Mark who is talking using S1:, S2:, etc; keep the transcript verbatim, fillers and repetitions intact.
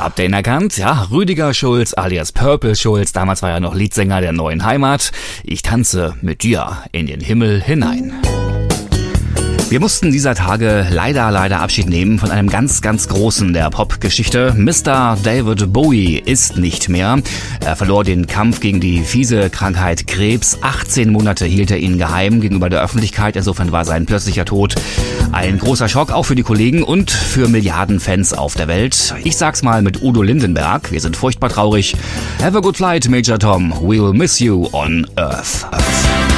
S1: Habt ihr ihn erkannt? Ja, Rüdiger Schulz alias Purple Schulz. Damals war er noch Leadsänger der Neuen Heimat. Ich tanze mit dir in den Himmel hinein. Wir mussten dieser Tage leider, leider Abschied nehmen von einem ganz, ganz Großen der Popgeschichte. Mister David Bowie ist nicht mehr. Er verlor den Kampf gegen die fiese Krankheit Krebs. achtzehn Monate hielt er ihn geheim gegenüber der Öffentlichkeit. Insofern war sein plötzlicher Tod ein großer Schock, auch für die Kollegen und für Milliarden Fans auf der Welt. Ich sag's mal mit Udo Lindenberg. Wir sind furchtbar traurig. Have a good flight, Major Tom. We'll miss you on Earth.